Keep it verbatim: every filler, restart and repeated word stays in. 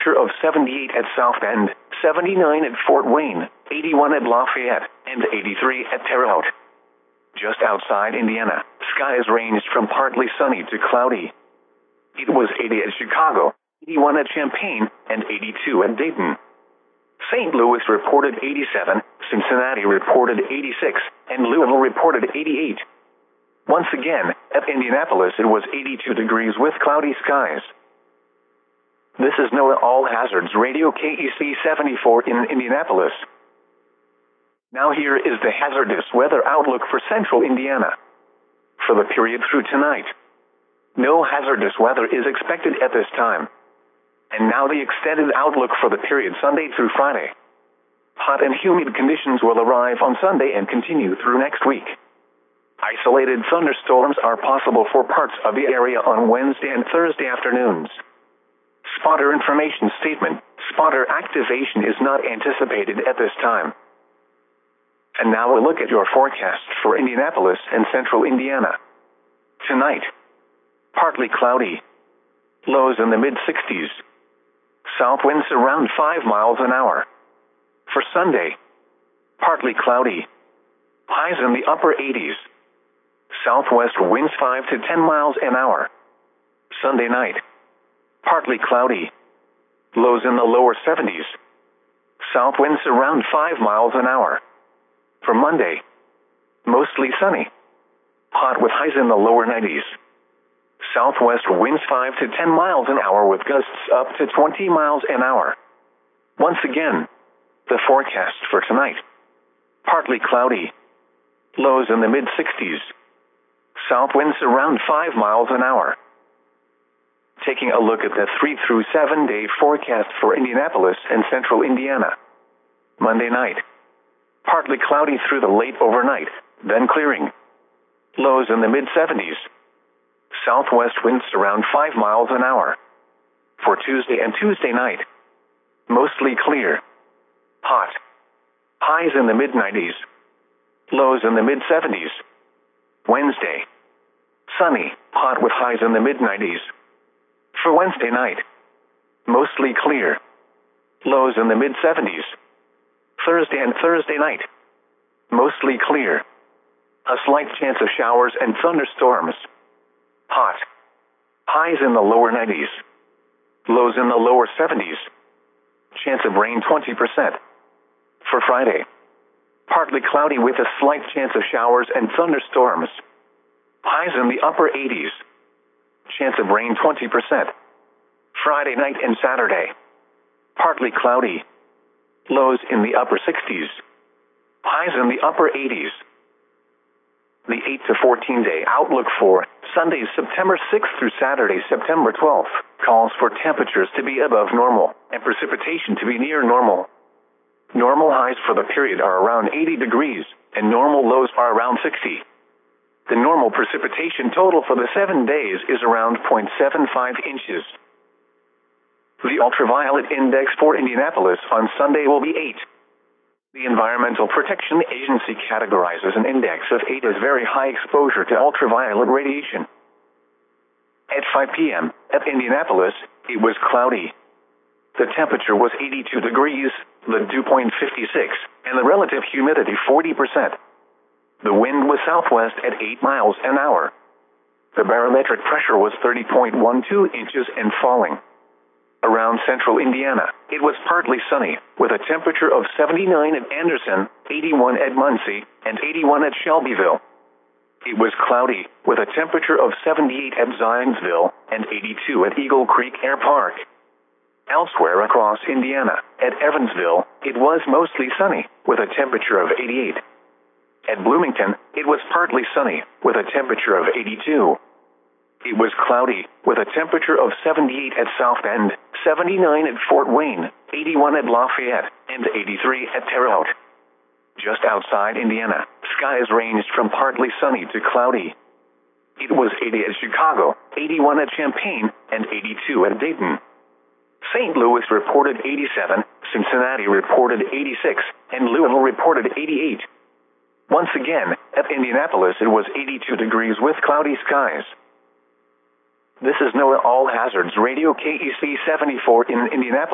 of seventy-eight at South Bend, seventy-nine at Fort Wayne, eighty-one at Lafayette, and eighty-three at Terre Haute. Just outside Indiana, skies ranged from partly sunny to cloudy. It was eighty at Chicago, eighty-one at Champaign, and eighty-two at Dayton. Saint Louis reported eighty-seven, Cincinnati reported eighty-six, and Louisville reported eighty-eight. Once again, at Indianapolis it was eighty-two degrees with cloudy skies. This is NOAA All Hazards Radio K E C seventy-four in Indianapolis. Now here is the hazardous weather outlook for central Indiana. For the period through tonight, no hazardous weather is expected at this time. And now the extended outlook for the period Sunday through Friday. Hot and humid conditions will arrive on Sunday and continue through next week. Isolated thunderstorms are possible for parts of the area on Wednesday and Thursday afternoons. Spotter information statement: spotter activation is not anticipated at this time. And now we'll look at your forecast for Indianapolis and central Indiana. Tonight, partly cloudy. Lows in the mid sixties. South winds around five miles an hour. For Sunday, partly cloudy. Highs in the upper eighties. Southwest winds five to ten miles an hour. Sunday night, partly cloudy. Lows in the lower seventies. South winds around five miles an hour. For Monday, mostly sunny. Hot with highs in the lower nineties. Southwest winds five to ten miles an hour with gusts up to twenty miles an hour. Once again, the forecast for tonight. Partly cloudy. Lows in the mid sixties. South winds around five miles an hour. Taking a look at the three through seven day forecast for Indianapolis and central Indiana. Monday night, partly cloudy through the late overnight, then clearing. Lows in the mid seventies. Southwest winds around five miles an hour. For Tuesday and Tuesday night, mostly clear. Hot. Highs in the mid nineties. Lows in the mid seventies. Wednesday, sunny, hot with highs in the mid nineties. For Wednesday night, mostly clear. Lows in the mid seventies. Thursday and Thursday night, mostly clear. A slight chance of showers and thunderstorms. Hot. Highs in the lower nineties. Lows in the lower seventies. Chance of rain twenty percent. For Friday, partly cloudy with a slight chance of showers and thunderstorms. Highs in the upper eighties. Chance of rain twenty percent. Friday night and Saturday, partly cloudy. Lows in the upper sixties. Highs in the upper eighties. The eight to fourteen day outlook for Sunday, September sixth through Saturday, September twelfth, calls for temperatures to be above normal and precipitation to be near normal. Normal highs for the period are around eighty degrees, and normal lows are around sixty. The normal precipitation total for the seven days is around zero point seven five inches. The ultraviolet index for Indianapolis on Sunday will be eight. The Environmental Protection Agency categorizes an index of eight as very high exposure to ultraviolet radiation. At five p.m. at Indianapolis, it was cloudy. The temperature was eighty-two degrees, the dew point fifty-six, and the relative humidity forty percent. The wind was southwest at eight miles an hour. The barometric pressure was thirty point one two inches and falling. Around central Indiana, it was partly sunny, with a temperature of seventy-nine at Anderson, eighty-one at Muncie, and eighty-one at Shelbyville. It was cloudy, with a temperature of seventy-eight at Zionsville, and eighty-two at Eagle Creek Air Park. Elsewhere across Indiana, at Evansville, it was mostly sunny, with a temperature of eighty-eight. At Bloomington, it was partly sunny, with a temperature of eighty-two. It was cloudy, with a temperature of seventy-eight at South Bend, seventy-nine at Fort Wayne, eighty-one at Lafayette, and eighty-three at Terre Haute. Just outside Indiana, skies ranged from partly sunny to cloudy. It was eighty at Chicago, eighty-one at Champaign, and eighty-two at Dayton. Saint Louis reported eighty-seven, Cincinnati reported eighty-six, and Louisville reported eighty-eight. Once again, at Indianapolis it was eighty-two degrees with cloudy skies. This is NOAA All Hazards Radio K E C seventy-four in Indianapolis.